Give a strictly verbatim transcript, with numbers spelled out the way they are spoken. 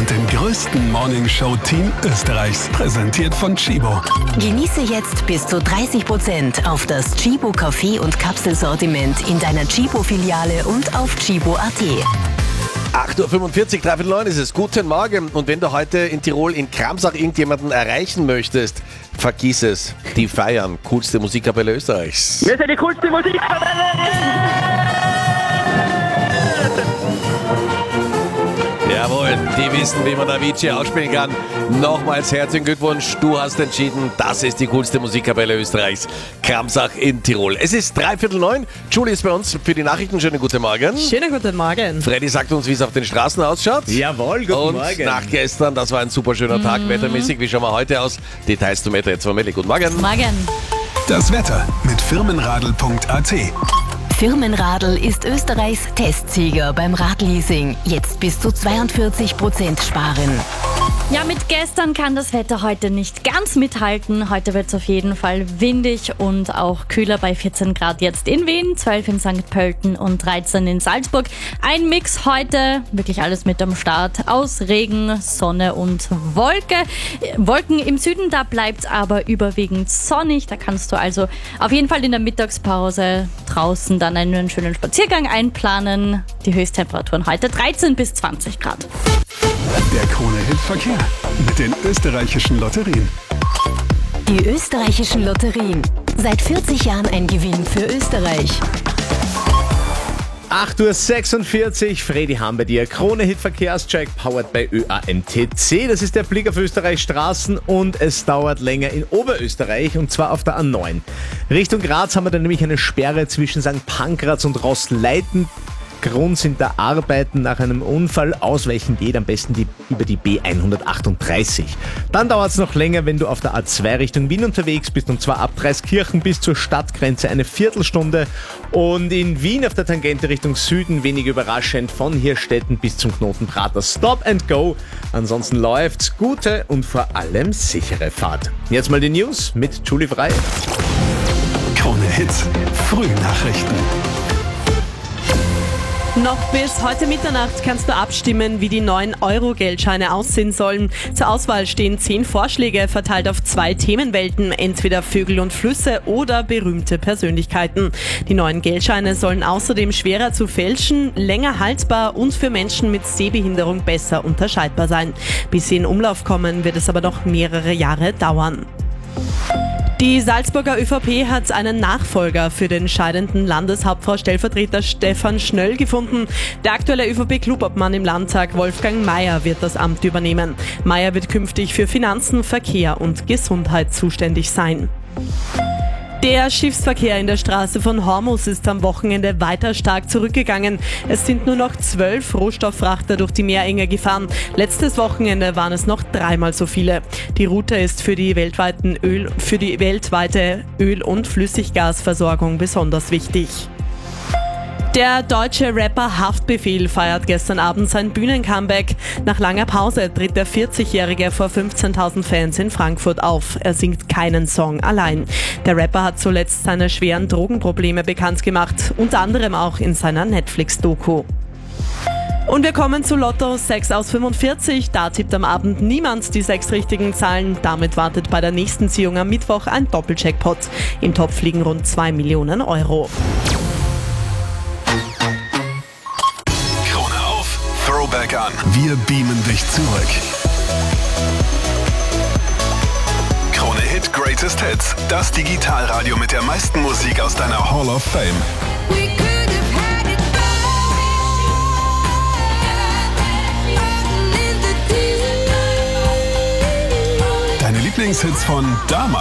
mit dem größten Morning-Show-Team Österreichs. Präsentiert von Tchibo. Genieße jetzt bis zu dreißig Prozent auf das Tchibo Kaffee- und Kapselsortiment in deiner Tchibo-Filiale und auf tchibo punkt at. acht Uhr fünfundvierzig, dreiviertel neun ist es. Guten Morgen. Und wenn du heute in Tirol in Kramsach irgendjemanden erreichen möchtest, vergiss es. Die feiern. Coolste Musikkapelle Österreichs. Wir sind die coolste Musikkapelle! Jawohl, die wissen, wie man Avicii ausspielen kann. Nochmals herzlichen Glückwunsch. Du hast entschieden, das ist die coolste Musikkapelle Österreichs. Kramsach in Tirol. Es ist dreiviertel neun. Julie ist bei uns für die Nachrichten. Schönen guten Morgen. Schönen guten Morgen. Freddy sagt uns, wie es auf den Straßen ausschaut. Jawohl, guten Und Morgen. nach gestern, das war ein super schöner Tag, Mhm. wettermäßig. Wie schauen wir heute aus? Details zum Wetter jetzt von Melli. Guten Morgen. Morgen. Das Wetter mit firmenradl punkt at. Firmenradl ist Österreichs Testsieger beim Radleasing. Jetzt bis zu zweiundvierzig Prozent sparen. Ja, mit gestern kann das Wetter heute nicht ganz mithalten. Heute wird es auf jeden Fall windig und auch kühler bei vierzehn Grad jetzt in Wien, zwölf in Sankt Pölten und dreizehn in Salzburg. Ein Mix heute, wirklich alles mit am Start, aus Regen, Sonne und Wolke. Wolken im Süden, da bleibt es aber überwiegend sonnig. Da kannst du also auf jeden Fall in der Mittagspause draußen dann einen schönen Spaziergang einplanen. Die Höchsttemperaturen heute dreizehn bis zwanzig Grad. Der Krone-Hit-Verkehr mit den österreichischen Lotterien. Die österreichischen Lotterien. Seit vierzig Jahren ein Gewinn für Österreich. acht Uhr sechsundvierzig, Freddy haben bei dir. Krone-Hit-Verkehrscheck, powered by Ö A M T C. Das ist der Blick auf Österreichs Straßen und es dauert länger in Oberösterreich und zwar auf der A neun. Richtung Graz haben wir dann nämlich eine Sperre zwischen Sankt Pankraz und Roßleiten. Grund sind da Arbeiten nach einem Unfall. Ausweichen geht am besten die, über die B hundertachtunddreißig. Dann dauert es noch länger, wenn du auf der A zwei Richtung Wien unterwegs bist, und zwar ab Dreiskirchen bis zur Stadtgrenze eine Viertelstunde. Und in Wien auf der Tangente Richtung Süden, wenig überraschend, von Hirstetten bis zum Knoten Prater Stop and Go. Ansonsten läuft's. Gute und vor allem sichere Fahrt. Jetzt mal die News mit Julie Frey. Krone-Hit Frühnachrichten. Noch bis heute Mitternacht kannst du abstimmen, wie die neuen Euro-Geldscheine aussehen sollen. Zur Auswahl stehen zehn Vorschläge, verteilt auf zwei Themenwelten, entweder Vögel und Flüsse oder berühmte Persönlichkeiten. Die neuen Geldscheine sollen außerdem schwerer zu fälschen, länger haltbar und für Menschen mit Sehbehinderung besser unterscheidbar sein. Bis sie in Umlauf kommen, wird es aber noch mehrere Jahre dauern. Die Salzburger ÖVP hat einen Nachfolger für den scheidenden Landeshauptfrau-Stellvertreter Stefan Schnöll gefunden. Der aktuelle ÖVP-Clubobmann im Landtag, Wolfgang Mayer, wird das Amt übernehmen. Mayer wird künftig für Finanzen, Verkehr und Gesundheit zuständig sein. Der Schiffsverkehr in der Straße von Hormuz ist am Wochenende weiter stark zurückgegangen. Es sind nur noch zwölf Rohstofffrachter durch die Meerenge gefahren. Letztes Wochenende waren es noch dreimal so viele. Die Route ist für die, weltweiten Öl, für die weltweite Öl- und Flüssiggasversorgung besonders wichtig. Der deutsche Rapper Haftbefehl feiert gestern Abend sein Bühnencomeback. Nach langer Pause tritt der vierzigjährige vor fünfzehntausend Fans in Frankfurt auf. Er singt keinen Song allein. Der Rapper hat zuletzt seine schweren Drogenprobleme bekannt gemacht, unter anderem auch in seiner Netflix-Doku. Und wir kommen zu Lotto sechs aus fünfundvierzig. Da tippt am Abend niemand die sechs richtigen Zahlen. Damit wartet bei der nächsten Ziehung am Mittwoch ein Doppeljackpot. Im Topf liegen rund zwei Millionen Euro. Throwback an. Wir beamen dich zurück. Krone Hit Greatest Hits. Das Digitalradio mit der meisten Musik aus deiner Hall of Fame. Deine Lieblingshits von damals.